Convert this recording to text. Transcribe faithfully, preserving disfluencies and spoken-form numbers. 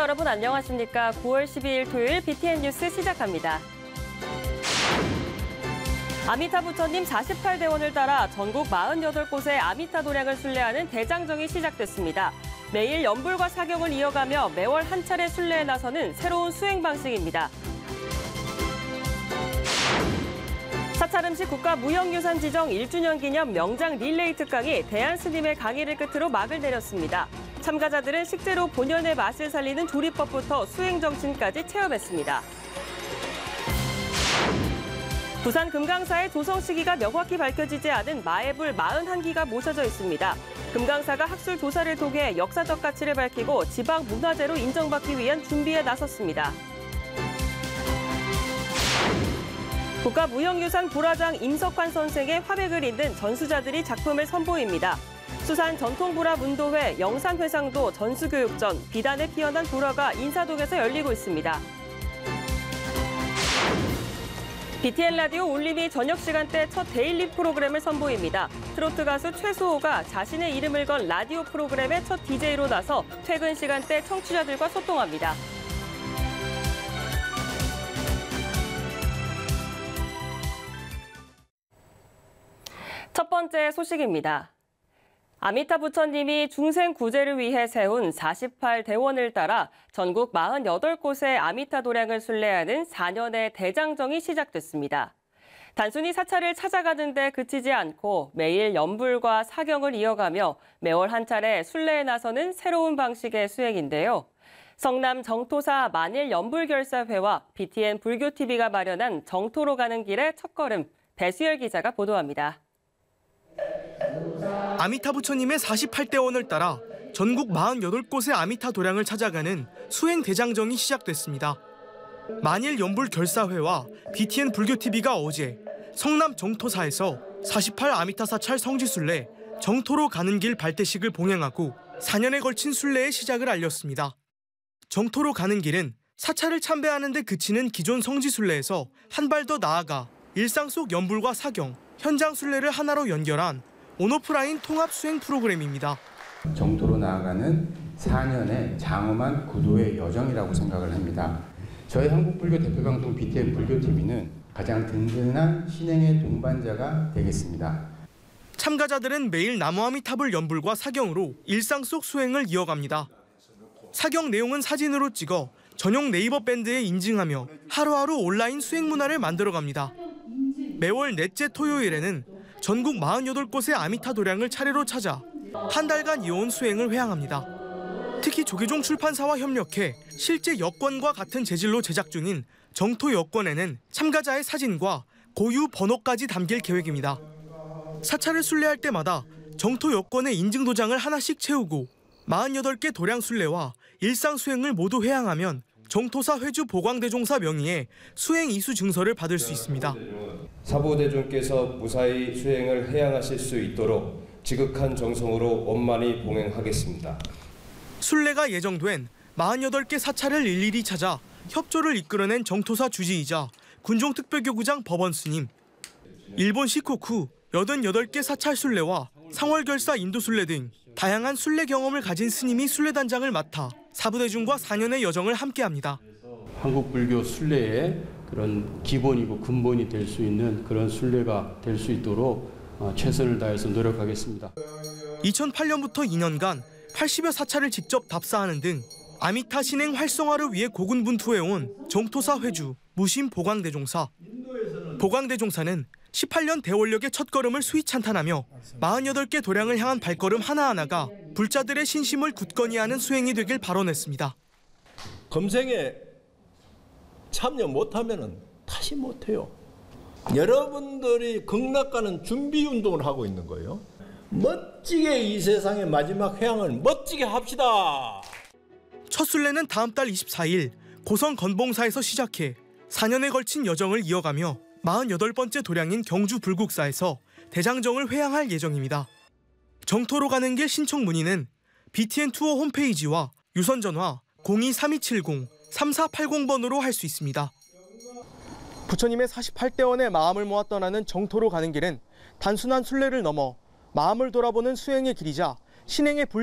여러분 안녕하십니까? 구월 십이일 토요일 비티엔 뉴스 시작합니다. 아미타 부처님 사십팔 대원을 따라 전국 사십팔 곳의 아미타 도량을 순례하는 대장정이 시작됐습니다. 매일 연불과 사경을 이어가며 매월 한 차례 순례에 나서는 새로운 수행 방식입니다. 사찰음식 국가무형유산 지정 일 주년 기념 명장 릴레이 특강이 대한스님의 강의를 끝으로 막을 내렸습니다. 참가자들은 식재료 본연의 맛을 살리는 조리법부터 수행 정신까지 체험했습니다. 부산 금강사의 조성 시기가 명확히 밝혀지지 않은 마애불 사십일 기가 모셔져 있습니다. 금강사가 학술 조사를 통해 역사적 가치를 밝히고 지방 문화재로 인정받기 위한 준비에 나섰습니다. 국가무형유산 보라장 임석환 선생의 화백을 잇는 전수자들이 작품을 선보입니다. 수산 전통보라 문도회, 영산회상도 전수교육전, 비단에 피어난 보라가 인사동에서 열리고 있습니다. 비티엔 라디오 올림이 저녁 시간대 첫 데일리 프로그램을 선보입니다. 트로트 가수 최수호가 자신의 이름을 건 라디오 프로그램의 첫 디제이로 나서 퇴근 시간대 청취자들과 소통합니다. 첫 번째 소식입니다. 아미타 부처님이 중생 구제를 위해 세운 사십팔 대원을 따라 전국 사십팔 곳의 아미타 도량을 순례하는 사 년의 대장정이 시작됐습니다. 단순히 사찰을 찾아가는 데 그치지 않고 매일 연불과 사경을 이어가며 매월 한 차례 순례에 나서는 새로운 방식의 수행인데요. 성남 정토사 만일 연불결사회와 비티엔 불교티비가 마련한 정토로 가는 길의 첫걸음, 배수열 기자가 보도합니다. 아미타 부처님의 사십팔 대원을 따라 전국 사십팔 곳의 아미타 도량을 찾아가는 수행 대장정이 시작됐습니다. 만일 연불 결사회와 비티엔 불교티비가 어제 성남 정토사에서 사십팔 아미타 사찰 성지순례 정토로 가는 길 발대식을 봉행하고 사 년에 걸친 순례의 시작을 알렸습니다. 정토로 가는 길은 사찰을 참배하는 데 그치는 기존 성지순례에서 한 발 더 나아가 일상 속 연불과 사경, 현장 순례를 하나로 연결한 온오프라인 통합 수행 프로그램입니다. 정토로 나아가는 사 년의 장엄한 구도의 여정이라고 생각을 합니다. 저희 한국불교 대표방송 비티엔 불교티비는 가장 든든한 신행의 동반자가 되겠습니다. 참가자들은 매일 나무아미타불 연불과 사경으로 일상 속 수행을 이어갑니다. 사경 내용은 사진으로 찍어 전용 네이버 밴드에 인증하며 하루하루 온라인 수행 문화를 만들어갑니다. 매월 넷째 토요일에는 전국 사십팔 곳의 아미타 도량을 차례로 찾아 한 달간 이어온 수행을 회항합니다. 특히 조계종 출판사와 협력해 실제 여권과 같은 재질로 제작 중인 정토 여권에는 참가자의 사진과 고유 번호까지 담길 계획입니다. 사찰을 순례할 때마다 정토 여권의 인증 도장을 하나씩 채우고 사십팔 개 도량 순례와 일상 수행을 모두 회항하면 정토사 회주 보광대종사 명의의 수행 이수 증서를 받을 수 있습니다. 사보대종께서 무사히 수행을 회항하실 수 있도록 지극한 정성으로 원만히 봉행하겠습니다. 순례가 예정된 사십팔 개 사찰을 일일이 찾아 협조를 이끌어낸 정토사 주지이자 군종특별교구장 법원스님, 일본 시코쿠 팔십팔 개 사찰 순례와 상월결사 인도순례 등 다양한 순례 경험을 가진 스님이 순례단장을 맡아 사부대중과 사 년의 여정을 함께합니다. 한국 불교 순례의 그런 기본이고 근본이 될 수 있는 그런 순례가 될 수 있도록 최선을 다해서 노력하겠습니다. 이천팔 년부터 이 년간 팔십여 사찰을 직접 답사하는 등 아미타 신행 활성화를 위해 고군분투해온 정토사 회주 무심 보광대종사. 보광대종사는 십팔 년 대원력의 첫걸음을 수위 찬탄하며 사십팔 개 도량을 향한 발걸음 하나하나가 불자들의 신심을 굳건히 하는 수행이 되길 발언했습니다. 검생에 참여 못하면 다시 못해요. 여러분들이 극락가는 준비 운동을 하고 있는 거예요. 멋지게 이 세상의 마지막 회항을 멋지게 합시다. 첫 순례는 다음 달 이십사일 고성 건봉사에서 시작해 사 년에 걸친 여정을 이어가며 사십팔 번째 도량인 경주 불국사에서 대장정을 회항할 예정입니다. 정토로 가는 길 신청 문의는 비티엔 투어 홈페이지와 유선전화 공이 삼이칠공 삼사팔공 번으로 할 수 있습니다. 부처님의 사십팔 대원의 마음을 모아 떠나는 정토로 가는 길은 단순한 순례를 넘어 마음을 돌아보는 수행의 길이자 신행의 불